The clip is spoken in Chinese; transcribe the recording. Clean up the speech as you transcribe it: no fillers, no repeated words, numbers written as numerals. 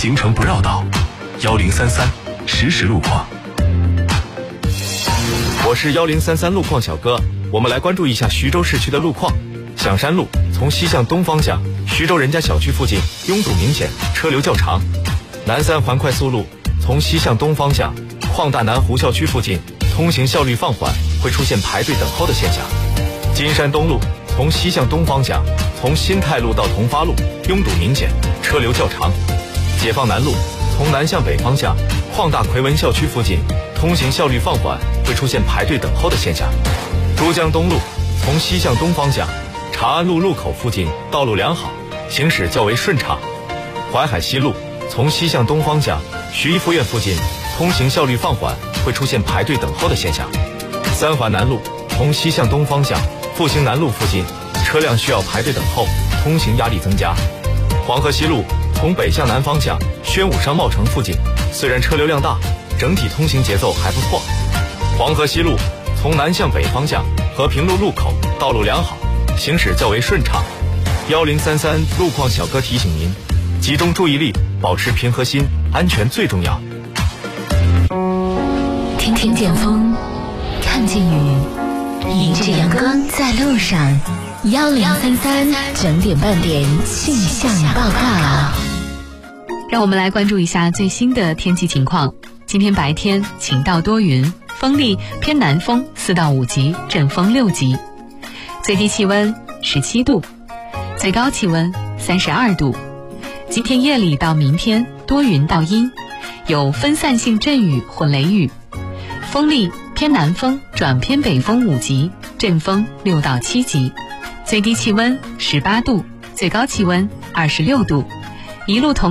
行程不绕道，1033实时路况。 我是1033路况小哥，我们来关注一下徐州市区的路况。响山路从西向东方向，徐州人家小区附近拥堵明显，车流较长。南三环快速路从西向东方向，矿大南湖校区附近通行效率放缓，会出现排队等候的现象。金山东路从西向东方向，从新泰路到同发路拥堵明显，车流较长。解放南路从南向北方向，矿大奎文校区附近通行效率放缓，会出现排队等候的现象。珠江东路从西向东方向，长安路路口附近道路良好，行驶较为顺畅。淮海西路从西向东方向，徐一附院附近通行效率放缓，会出现排队等候的现象。三环南路从西向东方向，复兴南路附近车辆需要排队等候，通行压力增加。黄河西路从北向南方向，宣武商贸城附近虽然车流量大，整体通行节奏还不错。黄河西路从南向北方向，和平路路口道路良好，行驶较为顺畅。1033路况小哥提醒您，集中注意力，保持平和心，安全最重要。 听见风，看见雨，迎着阳光在路上。1033整点半点气象报告。 让我们来关注一下最新的天气情况。今天白天晴到多云，风力偏南风4到5级，阵风6级。最低气温17度，最高气温32度。今天夜里到明天多云到阴，有分散性阵雨或雷雨，风力偏南风转偏北风5级，阵风6到7级。最低气温18度，最高气温26度。一路同